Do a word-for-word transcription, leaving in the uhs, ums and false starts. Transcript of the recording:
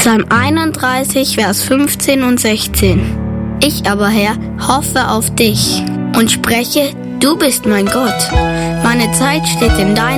Psalm einunddreißig, Vers fünfzehn und sechzehn. Ich aber, Herr, hoffe auf dich und spreche, du bist mein Gott. Meine Zeit steht in deinen